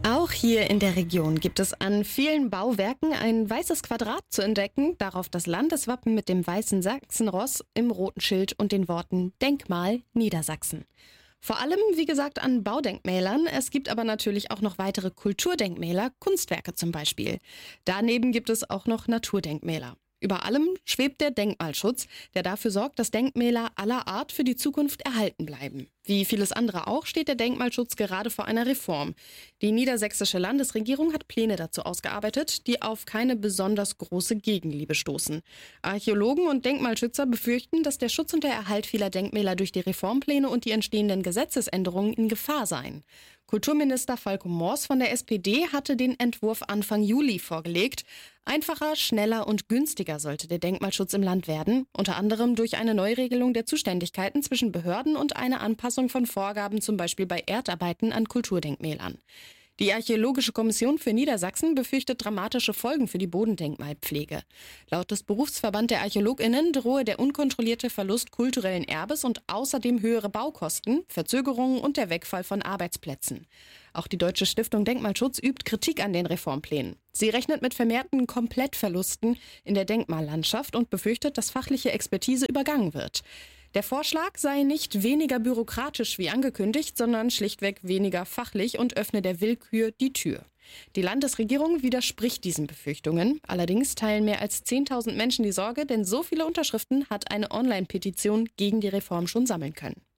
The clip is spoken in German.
Auch hier in der Region gibt es an vielen Bauwerken ein weißes Quadrat zu entdecken, darauf das Landeswappen mit dem weißen Sachsenross im roten Schild und den Worten Denkmal Niedersachsen. Vor allem, wie gesagt, an Baudenkmälern. Es gibt aber natürlich auch noch weitere Kulturdenkmäler, Kunstwerke zum Beispiel. Daneben gibt es auch noch Naturdenkmäler. Über allem schwebt der Denkmalschutz, der dafür sorgt, dass Denkmäler aller Art für die Zukunft erhalten bleiben. Wie vieles andere auch steht der Denkmalschutz gerade vor einer Reform. Die niedersächsische Landesregierung hat Pläne dazu ausgearbeitet, die auf keine besonders große Gegenliebe stoßen. Archäologen und Denkmalschützer befürchten, dass der Schutz und der Erhalt vieler Denkmäler durch die Reformpläne und die entstehenden Gesetzesänderungen in Gefahr seien. Kulturminister Falco Mors von der SPD hatte den Entwurf Anfang Juli vorgelegt. Einfacher, schneller und günstiger sollte der Denkmalschutz im Land werden, unter anderem durch eine Neuregelung der Zuständigkeiten zwischen Behörden und eine Anpassung von Vorgaben, zum Beispiel bei Erdarbeiten an Kulturdenkmälern. Die Archäologische Kommission für Niedersachsen befürchtet dramatische Folgen für die Bodendenkmalpflege. Laut des Berufsverband der ArchäologInnen drohe der unkontrollierte Verlust kulturellen Erbes und außerdem höhere Baukosten, Verzögerungen und der Wegfall von Arbeitsplätzen. Auch die Deutsche Stiftung Denkmalschutz übt Kritik an den Reformplänen. Sie rechnet mit vermehrten Komplettverlusten in der Denkmallandschaft und befürchtet, dass fachliche Expertise übergangen wird. Der Vorschlag sei nicht weniger bürokratisch wie angekündigt, sondern schlichtweg weniger fachlich und öffne der Willkür die Tür. Die Landesregierung widerspricht diesen Befürchtungen. Allerdings teilen mehr als 10.000 Menschen die Sorge, denn so viele Unterschriften hat eine Online-Petition gegen die Reform schon sammeln können.